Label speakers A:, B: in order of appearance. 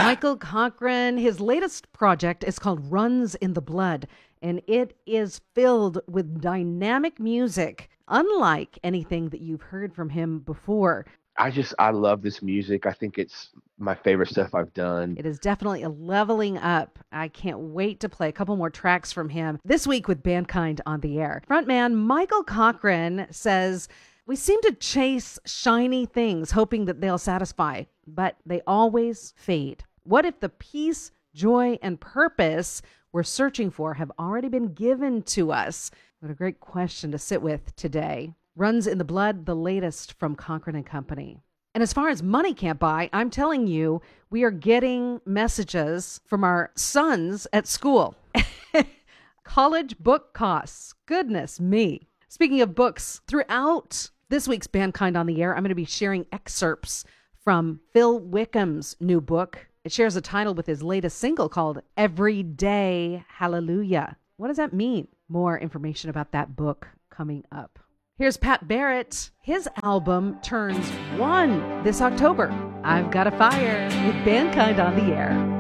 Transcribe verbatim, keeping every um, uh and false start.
A: Michael Cochran, his latest project is called Runs in the Blood, and it is filled with dynamic music, unlike anything that you've heard from him before.
B: I just, I love this music. I think it's my favorite stuff I've done.
A: It is definitely a leveling up. I can't wait to play a couple more tracks from him this week with Bandkind on the Air. Frontman Michael Cochran says, "We seem to chase shiny things, hoping that they'll satisfy, but they always fade. What if the peace, joy, and purpose we're searching for have already been given to us?" What a great question to sit with today. Runs in the Blood, the latest from Cochran and Company. And as far as money can't buy, I'm telling you, we are getting messages from our sons at school. College book costs. Goodness me. Speaking of books, throughout this week's Bandkind on the Air, I'm going to be sharing excerpts from Phil Wickham's new book. It shares a title with his latest single called Every Day Hallelujah. What does that mean? More information about that book coming up. Here's Pat Barrett. His album turns one this October. I've Got a Fire with Bandkind on the Air.